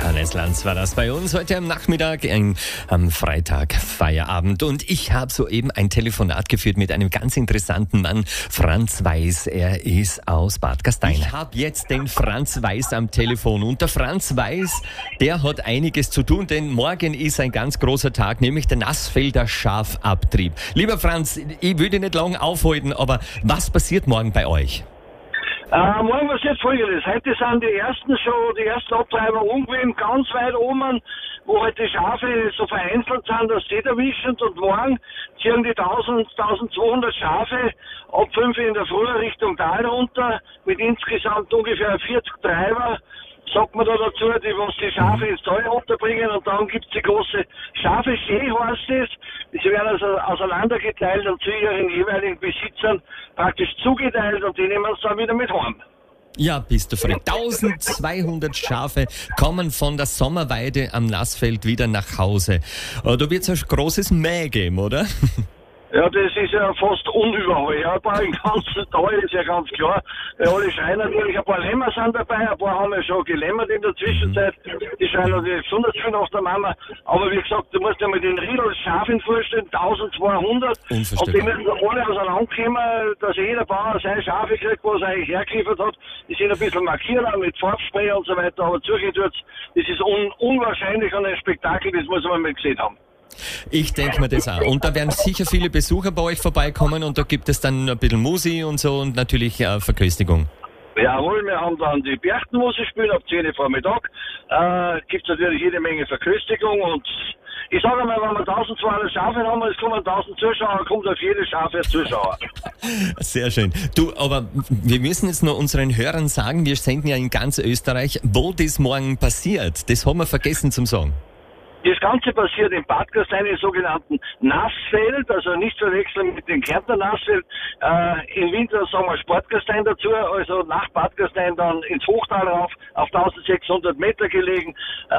Hannes Lanz war das bei uns heute am Nachmittag, am Freitag Feierabend. Und ich habe soeben ein Telefonat geführt mit einem ganz interessanten Mann, Franz Weiß. Er ist aus Bad Gastein. Ich habe jetzt den Franz Weiß am Telefon. Und der Franz Weiß, der hat einiges zu tun, denn morgen ist ein ganz großer Tag, nämlich der Nassfelder Schafabtrieb. Lieber Franz, ich will dich nicht lange aufhalten, aber was passiert morgen bei euch? Morgen passiert Folgendes. Heute sind die ersten Abtreiber umgewesen, ganz weit oben, wo halt die Schafe so vereinzelt sind, dass die erwischen. Und morgen ziehen die 1200 Schafe ab 5 in der Früh Richtung Tal runter, mit insgesamt ungefähr 40 Treiber. Sagt man da dazu, was die Schafe ins Tal runterbringen, und dann gibt's die große Schafe-Schee, heißt es. Sie werden also auseinandergeteilt und zu ihren jeweiligen Besitzern praktisch zugeteilt, und die nehmen es dann wieder mit heim. Ja, bist du frei. 1200 Schafe kommen von der Sommerweide am Nassfeld wieder nach Hause. Da wird's ein großes Mäh geben, oder? Ja, das ist ja fast unüberheuerbar im ganzen Tal, ist ja ganz klar. Alle schreien natürlich, ein paar Lämmer sind dabei, ein paar haben ja schon gelämmert in der Zwischenzeit. Die schreien natürlich besonders viel nach der Mama. Aber wie gesagt, du musst ja mal den Riedel Schafen vorstellen, 1200. Und die müssen alle auseinanderkommen, dass jeder Bauer seine Schafe kriegt, was er eigentlich hergeliefert hat. Die sind ein bisschen markiert, mit Farbspray und so weiter, aber zugedrückt, das ist unwahrscheinlich an ein Spektakel, das muss man mal gesehen haben. Ich denke mir das auch. Und da werden sicher viele Besucher bei euch vorbeikommen, und da gibt es dann ein bisschen Musik und so und natürlich Verköstigung. Jawohl, wir haben dann die Berchtenmusik spielen ab 10 Uhr Vormittag. Gibt es natürlich jede Menge Verköstigung, und ich sage mal, wenn wir 1200 Schafe haben, es kommen 1000 Zuschauer, kommt auf jede Schafe ein Zuschauer. Sehr schön. Du, aber wir müssen jetzt noch unseren Hörern sagen, wir senden ja in ganz Österreich, wo das morgen passiert. Das haben wir vergessen zu sagen. Das Ganze passiert in Bad Gastein im sogenannten Nassfeld, also nicht verwechseln mit dem Kärntner Nassfeld. Im Winter sagen wir Sportgastein dazu, also nach Bad Gastein dann ins Hochtal rauf, auf 1600 Meter gelegen,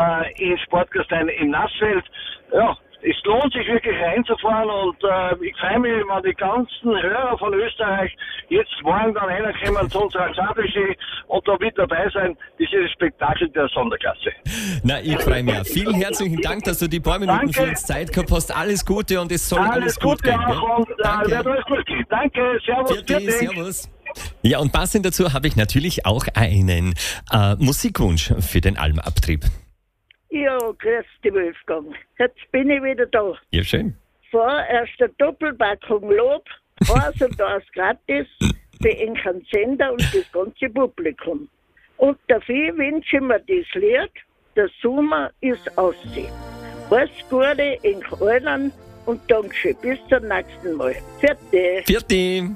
in Sportgastein im Nassfeld. Ja, es lohnt sich wirklich reinzufahren, und ich freue mich, wenn die ganzen Hörer von Österreich jetzt morgen dann reinkommen zu unserer Schafe-Schee und da mit dabei sein. Das ist das Spektakel der Sonderklasse. Na, ich freue mich auch. Vielen herzlichen Dank, dass du die paar Minuten für uns Zeit gehabt hast. Alles Gute, und es soll alles gut gehen. Auch, und wird euch gut gehen. Danke, servus. Servus. Ja, und passend dazu habe ich natürlich auch einen Musikwunsch für den Almabtrieb. Ja, grüß dich, Wolfgang. Jetzt bin ich wieder da. Ja, schön. Vorerst eine Doppelpackung Lob, eins und eins gratis für den Sender und das ganze Publikum. Und dafür wünsche ich mir das Lied, der Sommer ist aussehen. Alles Gute in allen und Dankeschön. Bis zum nächsten Mal. Vierte.